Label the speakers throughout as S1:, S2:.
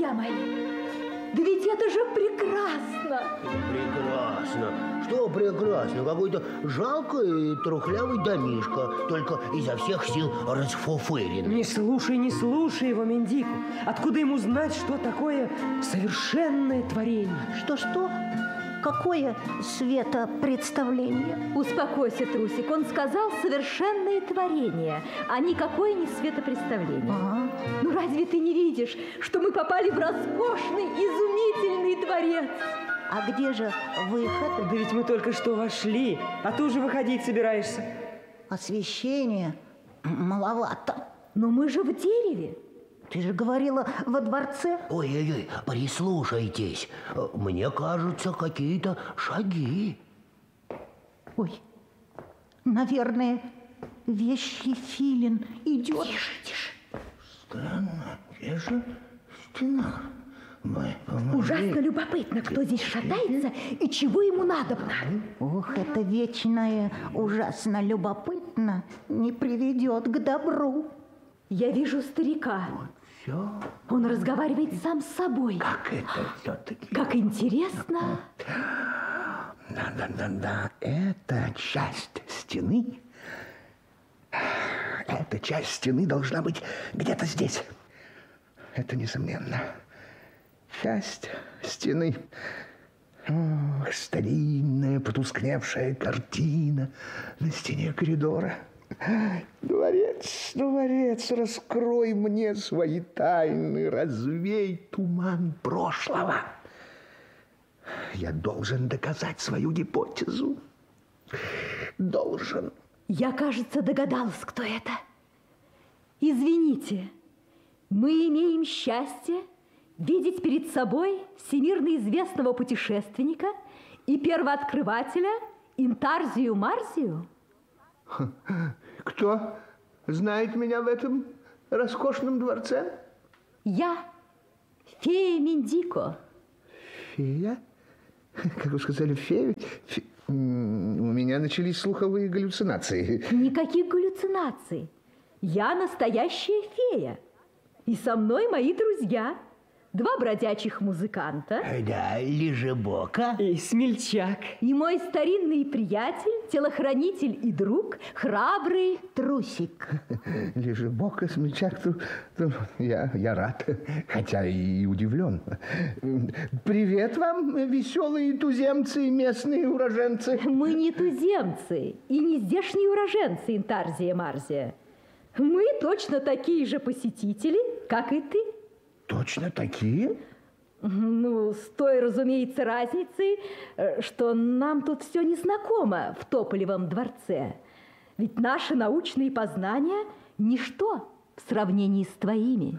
S1: Друзья мои, да ведь это же прекрасно!
S2: Прекрасно. Что прекрасно? Какой-то жалкий трухлявый домишко, только изо всех сил расфуфыренный.
S3: Не слушай его, Мендику. Откуда ему знать, что такое совершенное творение?
S4: Что? Какое светопредставление?
S1: Успокойся, Трусик. Он сказал совершенное творение, а никакое не светопредставление. Ну разве ты не видишь, что мы попали в роскошный, изумительный дворец?
S4: А где же выход?
S3: Да ведь мы только что вошли, а ты уже выходить собираешься.
S4: Освещение маловато.
S1: Но мы же в дереве.
S4: Ты же говорила, во дворце.
S2: Ой-ой-ой, прислушайтесь. Мне кажутся какие-то шаги.
S4: Ой, наверное, вещий филин идет.
S1: Тише.
S2: Странно, где же стена?
S1: Ужасно любопытно, кто здесь шатается и чего ему надобно.
S4: Ох, это вечное, ужасно любопытно не приведет к добру.
S1: Я вижу старика.
S2: Все.
S1: Он разговаривает сам с собой.
S2: Как это все-таки?
S1: Как интересно.
S5: Да. Это часть стены. Эта часть стены должна быть где-то здесь. Это несомненно. Часть стены. Ох, старинная потускневшая картина на стене коридора. Дворец, раскрой мне свои тайны, развей туман прошлого. Я должен доказать свою гипотезу. Должен.
S1: Я, кажется, догадалась, кто это. Извините, мы имеем счастье видеть перед собой всемирно известного путешественника и первооткрывателя Интарзию Марзию.
S5: Кто знает меня в этом роскошном дворце?
S1: Я, фея Мендико.
S5: Фея? Как вы сказали, фея? У меня начались слуховые галлюцинации.
S1: Никаких галлюцинаций. Я настоящая фея. И со мной мои друзья. 2 бродячих музыканта.
S2: Да, Лежебока.
S3: И смельчак.
S1: И мой старинный приятель, телохранитель и друг, храбрый Трусик.
S5: Лежебока, смельчак, я рад, хотя и удивлен. Привет вам, веселые туземцы и местные уроженцы.
S1: Мы не туземцы и не здешние уроженцы Интарзия Марзия. Мы точно такие же посетители, как и ты.
S5: Точно такие?
S1: Ну, с той, разумеется, разницей, что нам тут все незнакомо в Тополевом дворце. Ведь наши научные познания – ничто в сравнении с твоими.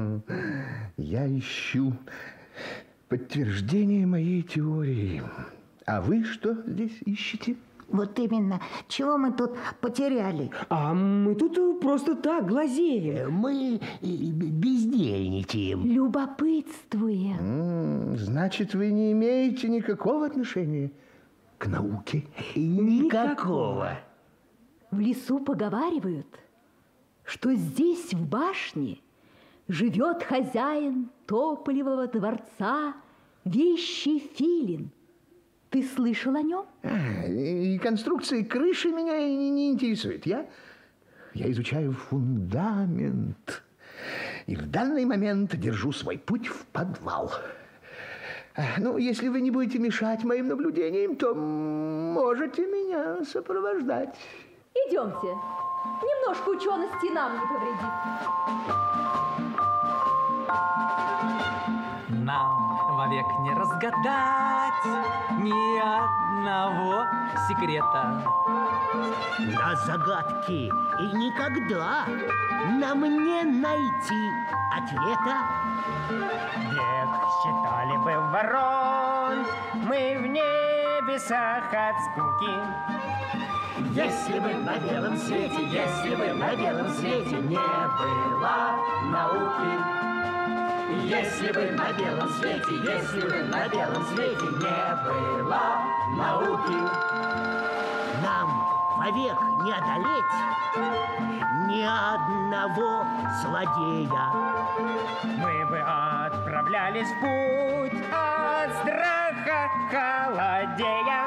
S5: Я ищу подтверждение моей теории. А вы что здесь ищете?
S4: Вот именно. Чего мы тут потеряли?
S3: А мы тут просто так глазеем.
S2: Мы бездельничаем.
S1: Любопытствуем.
S5: Значит, вы не имеете никакого отношения к науке?
S2: Никакого.
S1: В лесу поговаривают, что здесь, в башне, живет хозяин Тополевого дворца, вещий филин. Ты слышал о нем?
S5: И конструкции крыши меня не интересует. Я изучаю фундамент. И в данный момент держу свой путь в подвал. Ну, если вы не будете мешать моим наблюдениям, то можете меня сопровождать.
S1: Идемте. Немножко учености нам не повредит.
S6: Нам вовек не разгадать ни одного секрета.
S2: На загадки и никогда нам не найти ответа.
S7: Век считали бы ворон мы в небесах от скуки.
S2: Если бы на белом свете, если бы на белом свете не было науки. Если бы на белом свете, если бы на белом свете не было науки, нам вовек не одолеть ни одного злодея.
S7: Мы бы отправлялись пускались в путь от страха холодея.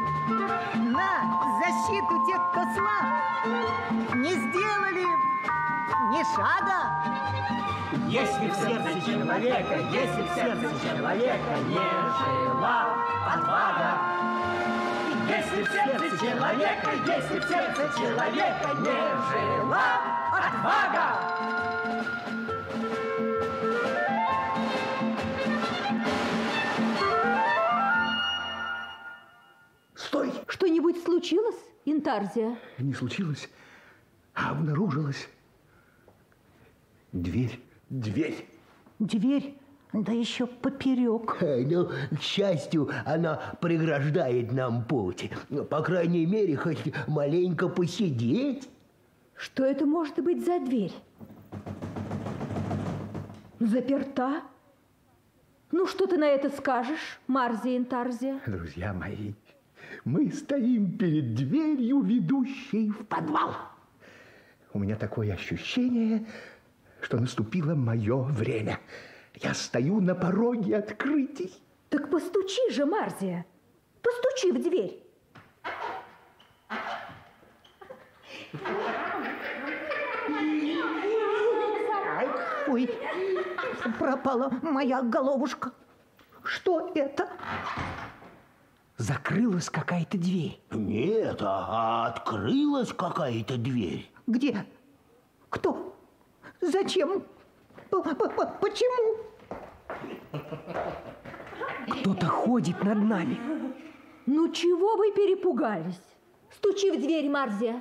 S4: На защиту тех, кто слаб, не сделали ни шага.
S2: Если в сердце человека, если в сердце человека не жила отвага, если в сердце человека, если в сердце человека не жила отвага.
S5: Стой!
S1: Что-нибудь случилось, Интарзия?
S5: Не случилось, а обнаружилась дверь. Дверь.
S4: Дверь, да еще поперек.
S8: Ну, к счастью, она преграждает нам путь. По крайней мере, хоть маленько посидеть.
S1: Что это может быть за дверь? Заперта? Ну, что ты на это скажешь, Марзия Интарзия?
S5: Друзья мои, мы стоим перед дверью, ведущей в подвал. У меня такое ощущение, что наступило мое время. Я стою на пороге открытий.
S1: Так постучи же, Марзия. Постучи в дверь.
S4: Ой, пропала моя головушка. Что это?
S3: Закрылась какая-то дверь.
S8: Нет, а открылась какая-то дверь.
S4: Где? Кто? Зачем? Почему?
S3: Кто-то ходит над нами.
S1: Ну, чего вы перепугались? Стучи в дверь, Марзия.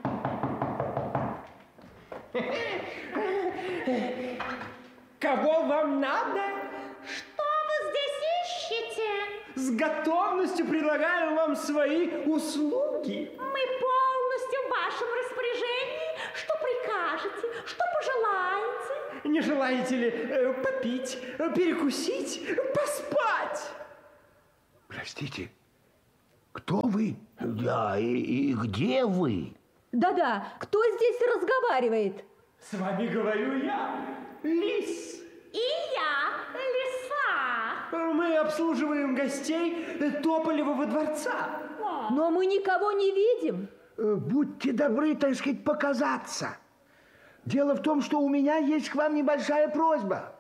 S7: Кого вам надо?
S9: Что вы здесь ищете?
S7: С готовностью предлагаем вам свои услуги.
S9: Мы полностью в вашем распоряжении. Что прикажете? Что пожелаете?
S7: Не желаете ли попить, перекусить, поспать?
S5: Простите, кто вы?
S8: Да, и где вы?
S1: Да-да, кто здесь разговаривает?
S7: С вами говорю я, лис.
S9: И я, лиса.
S7: Мы обслуживаем гостей Тополевого дворца.
S1: Но мы никого не видим.
S5: Будьте добры, так сказать, показаться. Дело в том, что у меня есть к вам небольшая просьба.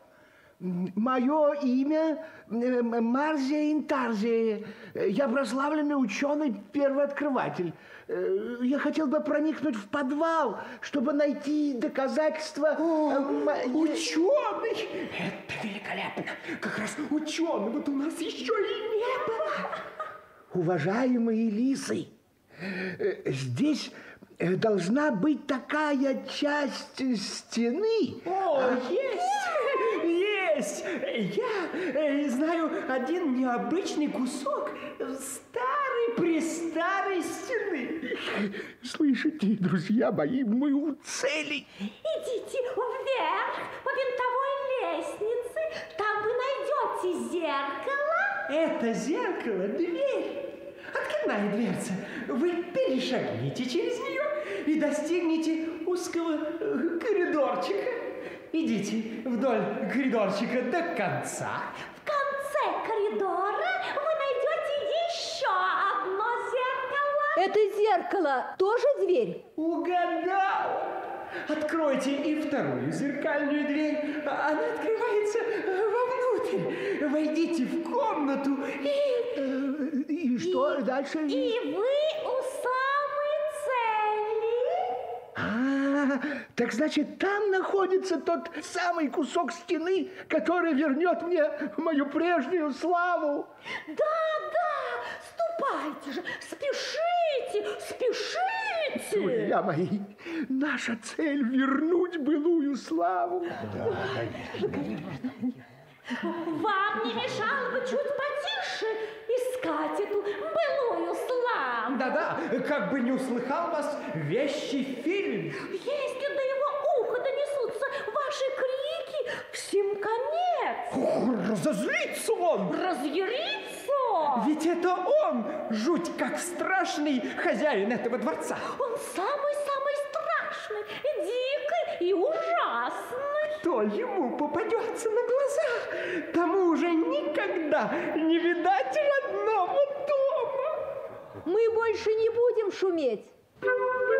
S5: Мое имя Марзия Интарзия. Я прославленный ученый-первооткрыватель. Я хотел бы проникнуть в подвал, чтобы найти доказательства...
S7: Ученый! Это великолепно! Как раз ученого-то у нас еще и не было.
S5: Уважаемые лисы, здесь должна быть такая часть стены.
S7: О, есть! Я знаю один необычный кусок старой-престарой стены.
S5: Слышите, друзья мои, мы у цели.
S9: Идите вверх по винтовой лестнице. Там вы найдете зеркало.
S7: Это зеркало – дверь. Откидная дверца. Вы перешагните через нее и достигнете узкого коридорчика. Идите вдоль коридорчика до конца.
S9: В конце коридора вы найдете еще одно зеркало.
S1: Это зеркало тоже дверь?
S7: Угадал! Откройте и вторую зеркальную дверь. Она открывается вовнутрь. Войдите в комнату
S5: И что дальше?
S9: И вы у самой цели.
S5: Так значит, там находится тот самый кусок стены, который вернет мне мою прежнюю славу.
S9: Да, ступайте же, спешите.
S5: Друзья мои, наша цель вернуть былую славу.
S9: Вам не мешало бы чуть потише искать эту былую славу.
S7: Да-да, как бы не услыхал вас вещий фильм.
S9: Если до его уха донесутся ваши крики, всем конец.
S7: Разозлится он.
S9: Разъярится.
S7: Ведь это он, жуть как страшный хозяин этого дворца.
S9: Он самый-самый страшный, дикий и ужасный.
S7: Кто ему попадется на глаза, тому уже никогда не видать родного дома.
S1: Мы больше не будем шуметь.